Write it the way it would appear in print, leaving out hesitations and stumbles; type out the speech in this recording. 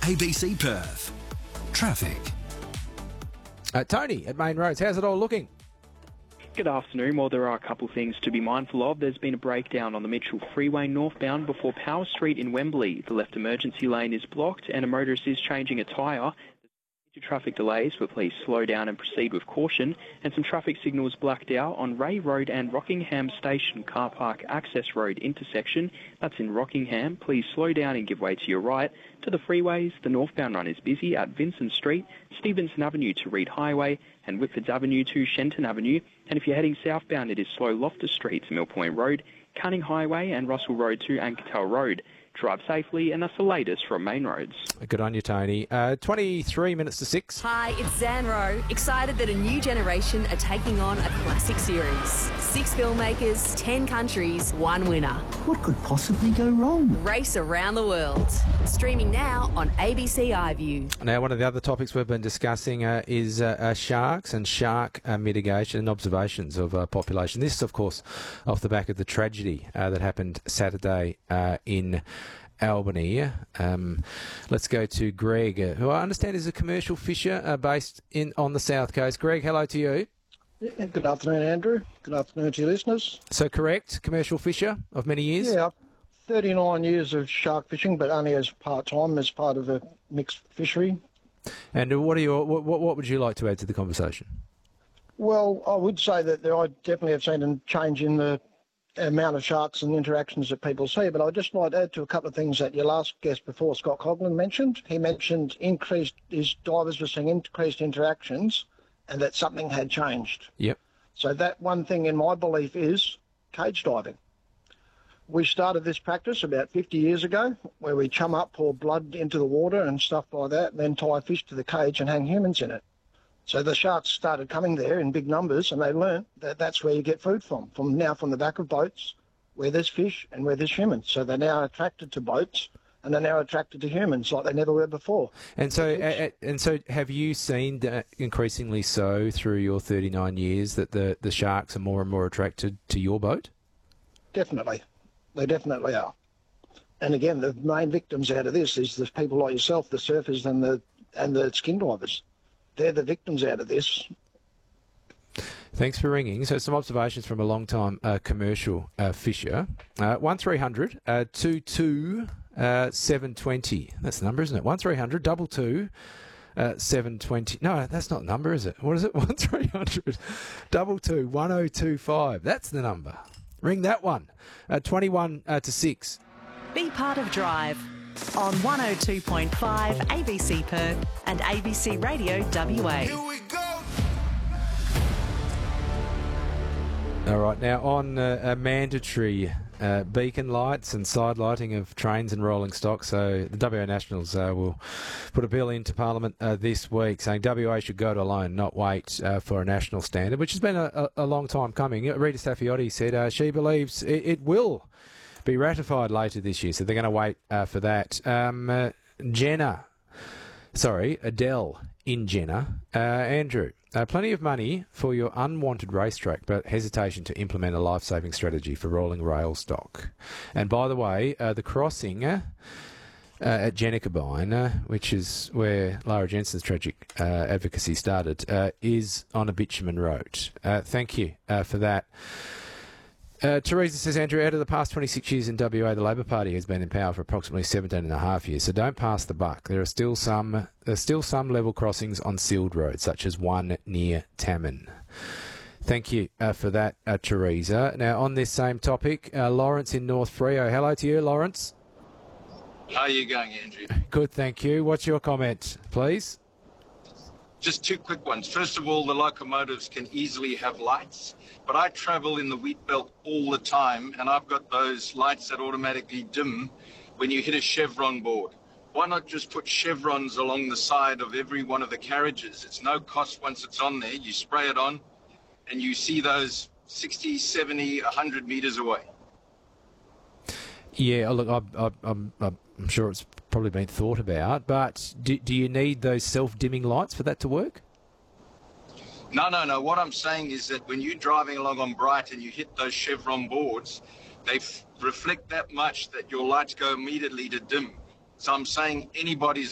ABC Perth. Traffic. Tony at Main Roads, how's it all looking? Good afternoon. Well, there are a couple things to be mindful of. There's been a breakdown on the Mitchell Freeway northbound before Power Street in Wembley. The left emergency lane is blocked and a motorist is changing a tyre. Traffic delays, but please slow down and proceed with caution. And some traffic signals blacked out on Ray Road and Rockingham Station Car Park Access Road intersection. That's in Rockingham. Please slow down and give way to your right. To the freeways, the northbound run is busy at Vincent Street, Stevenson Avenue to Reed Highway, and Whitfords Avenue to Shenton Avenue. And if you're heading southbound, it is slow Loftus Street to Mill Point Road, Canning Highway and Russell Road to Ankertel Road. Drive safely, and that's the latest from Main Roads. Good on you, Tony. 23 minutes to 6. Hi, it's Zan Rowe. Excited that a new generation are taking on a classic series. 6 filmmakers, 10 countries, 1 winner. What could possibly go wrong? Race around the world. Streaming now on ABC iView. Now, one of the other topics we've been discussing is sharks and shark mitigation and observations of population. This, of course, off the back of the tragedy that happened Saturday in Albany. Let's go to Greg, who I understand is a commercial fisher based on the South Coast. Greg, hello to you. Yeah, good afternoon, Andrew. Good afternoon to your listeners. So correct, commercial fisher of many years? Yeah, 39 years of shark fishing, but only as part-time, as part of a mixed fishery. And what would you like to add to the conversation? Well, I would say that I definitely have seen a change in the amount of sharks and interactions that people see, but I'd just like to add to a couple of things that your last guest before, Scott Coghlan, mentioned. He mentioned his divers were seeing increased interactions and that something had changed. Yep. So that one thing in my belief is cage diving. We started this practice about 50 years ago where we chum up, pour blood into the water and stuff like that, and then tie a fish to the cage and hang humans in it. So the sharks started coming there in big numbers, and they learnt that that's where you get food from the back of boats, where there's fish and where there's humans. So they're now attracted to boats, and they're now attracted to humans like they never were before. And so, have you seen increasingly so through your 39 years that the sharks are more and more attracted to your boat? Definitely. They definitely are. And again, the main victims out of this is the people like yourself, the surfers and the skin divers. They're the victims out of this. Thanks for ringing. So some observations from a long-time commercial fisher. 1300 22 720. That's the number, isn't it? 1300 22 720. No, that's not the number, is it? What is it? 1300 22 1025. That's the number. Ring that one. 21 to 6. Be part of Drive on 102.5 ABC Perth and ABC Radio WA. Here we go. All right, now on mandatory beacon lights and side lighting of trains and rolling stock. So the WA Nationals will put a bill into Parliament this week saying WA should go it alone, not wait for a national standard, which has been a long time coming. Rita Staffioti said she believes it will be ratified later this year, so they're going to wait for that. Adele in Jenna. Andrew, plenty of money for your unwanted racetrack, but hesitation to implement a life-saving strategy for rolling rail stock. And by the way, the crossing at Jennacabine, which is where Lara Jensen's tragic advocacy started, is on a bitumen road. Thank you for that. Teresa says, Andrew, out of the past 26 years in WA, the Labor Party has been in power for approximately 17 and a half years, so don't pass the buck. There's still some level crossings on sealed roads, such as one near Tammin. Thank you for that, Teresa. Now, on this same topic, Lawrence in North Freo. Hello to you, Lawrence. How are you going, Andrew? Good, thank you. What's your comment, please? Just 2 quick ones. First of all, the locomotives can easily have lights, but I travel in the wheat belt all the time, and I've got those lights that automatically dim when you hit a chevron board. Why not just put chevrons along the side of every one of the carriages? It's no cost once it's on there. You spray it on, and you see those 60, 70, 100 metres away. Yeah, look, I'm sure it's probably been thought about, but do you need those self-dimming lights for that to work? No. What I'm saying is that when you're driving along on bright and you hit those chevron boards, they reflect that much that your lights go immediately to dim. So I'm saying anybody's